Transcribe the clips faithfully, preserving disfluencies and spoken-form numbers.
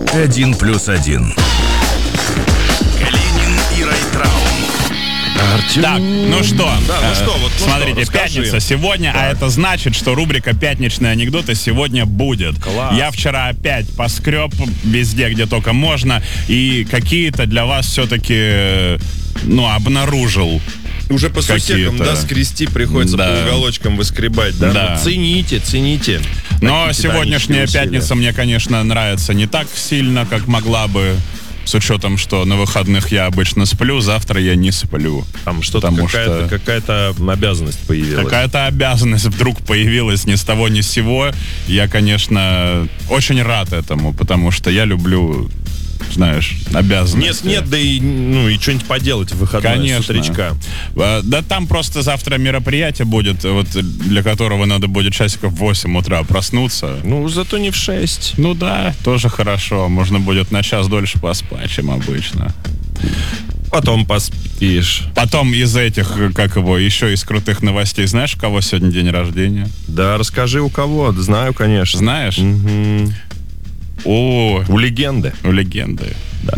Один плюс один. Калинин и Райтрау. Артем... Так, ну что, Да, ну э, что, вот, ну смотрите, что, расскажи. пятница сегодня, а это значит, что рубрика «Пятничные анекдоты» сегодня будет. Класс. Я вчера опять поскреб везде, где только можно, и какие-то для вас все-таки, э, ну, обнаружил. Уже по сусекам, Какие-то. да, скрести приходится, Да. по уголочкам выскребать, да? Да. Ну, цените, цените. Но Такие сегодняшняя титанические усилия. пятница мне, конечно, нравится не так сильно, как могла бы, с учетом, что на выходных я обычно сплю, завтра я не сплю. Там что-то, Потому какая-то, что- какая-то обязанность появилась. Какая-то обязанность вдруг появилась ни с того ни с сего. Я, конечно, очень рад этому, потому что я люблю, знаешь, обязанности. Нет, нет, да и, ну, и что-нибудь поделать в выходной Конечно. с утречка. А, Да там просто завтра мероприятие будет, вот для которого надо будет часиков в восемь утра проснуться. Ну, зато не в шесть. Ну да, тоже хорошо. Можно будет на час дольше поспать, чем обычно. Потом поспишь. Потом из этих, как его, еще из крутых новостей, знаешь, у кого сегодня день рождения? Да, расскажи, у кого. Знаю, конечно. Знаешь? Мгм. О, У легенды. у легенды.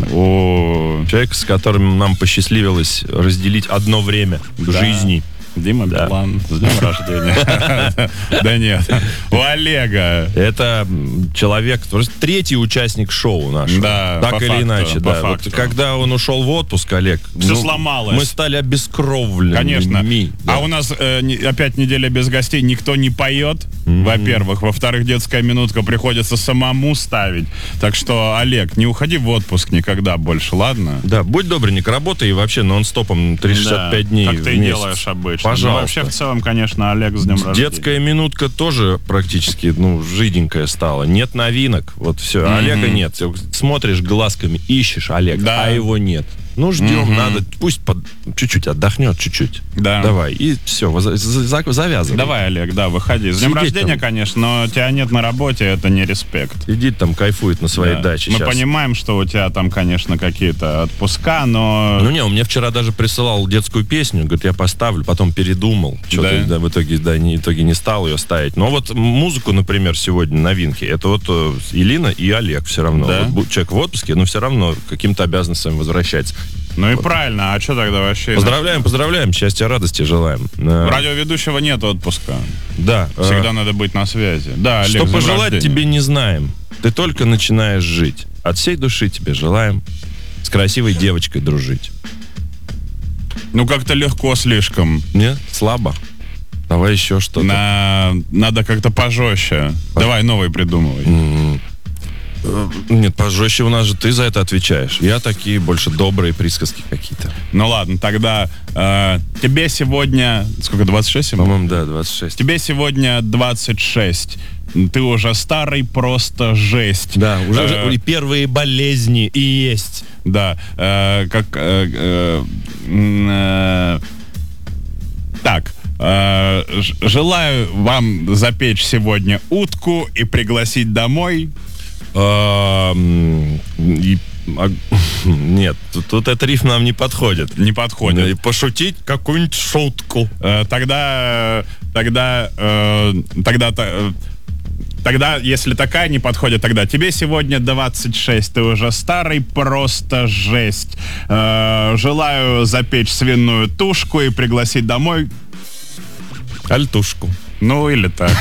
О, Человек, с которым нам посчастливилось разделить одно время Да. жизни. Дима Да. Билан, с днем рождения. Да нет, у Олега. Это м, человек, тоже третий участник шоу нашего. Да, так по или факту, иначе, по да. факту. Вот когда он ушел в отпуск, Олег, Всё сломалось. Мы стали обескровленными. Конечно. Да. А у нас э, не- опять неделя без гостей, никто не поет, во-первых. Во-вторых, детская минутка приходится самому ставить. Так что, Олег, не уходи в отпуск никогда больше, ладно? Да, будь добренек, работай и вообще нон-стопом триста шестьдесят пять дней Как в ты и месяц. делаешь обычно. Пожалуйста. Ну, вообще, в целом, конечно, Олег, с днем рождения. Детская минутка тоже практически, ну, жиденькая стала. Нет новинок. Вот все. Мгм. Олега нет. Смотришь глазками, ищешь Олега, Да. а его нет. Ну, ждем, Мгм. надо. Пусть под- чуть-чуть отдохнет, чуть-чуть. Да. Давай. И все, завязывай. Давай, Олег, да, выходи. С днем Сидеть рождения, там. конечно, но тебя нет на работе, это не респект. Сидит там, кайфует на своей Да. даче Мы щас. понимаем, что у тебя там, конечно, какие-то отпуска, но... Ну не, он мне вчера даже присылал детскую песню, говорит, я поставлю, потом передумал. Что-то Да? да, в итоге, да, не, в итоге не стал ее ставить. Но вот музыку, например, сегодня новинки, это вот э, Илина и Олег все равно. Да? Вот бу- человек в отпуске, но все равно к каким-то обязанностям возвращается. Ну и правильно, а что тогда вообще? Поздравляем, поздравляем, счастья, радости желаем. Э, У радиоведущего нет отпуска. Да. э, Всегда надо быть на связи. Да, Олег, Что с днем пожелать рождения. тебе не знаем. Ты только начинаешь жить. От всей души тебе желаем с красивой девочкой дружить. Ну как-то легко слишком. Нет? Слабо. Давай еще что-то. На... Надо как-то пожестче. Давай новый придумывай. М, э, Нет, пожестче у нас же ты за это отвечаешь. Я такие больше добрые присказки какие-то. Ну ладно, тогда э, тебе сегодня... Сколько, двадцать шесть ему? По-моему, да, двадцать шесть. Тебе сегодня двадцать шесть. Ты уже старый, просто жесть. Да, уже Э, же и первые болезни и есть. Да, э, как... э, э, м, э, так, э, ж- желаю вам запечь сегодня утку и пригласить домой. А, м, и- а, Нет, тут, тут этот рифм нам не подходит. Не подходит. И пошутить какую-нибудь шутку. Э, тогда, тогда, э, тогда, та- э, тогда, если такая не подходит, тогда тебе сегодня двадцать шесть, ты уже старый, просто жесть. Э, желаю запечь свиную тушку и пригласить домой. Альтушку. Ну, или так.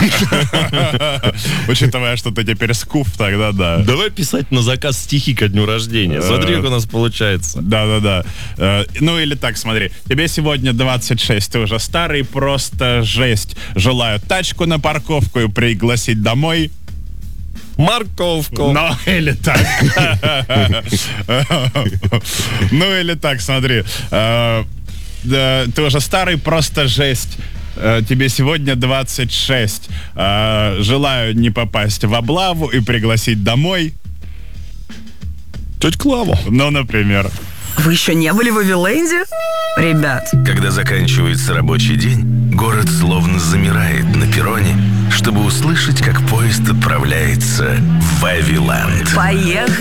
Учитывая, что ты теперь скуф, тогда да. Давай писать на заказ стихи ко дню рождения. Смотри, как у нас получается. Да-да-да. Э, Ну или так, смотри. Тебе сегодня двадцать шесть, ты уже старый, просто жесть. Желаю тачку на парковку и пригласить домой. Морковку. Ну или так. Ну или так, смотри. Э, да, Ты уже старый, просто жесть. Э, Тебе сегодня двадцать шесть. Э, Желаю не попасть в облаву и пригласить домой. Тетя Клаву. Ну, например. Вы еще не были в Вавиленде? Ребят, Когда заканчивается рабочий день, город словно замирает на перроне, чтобы услышать, как поезд отправляется в Вавиланд. поехали!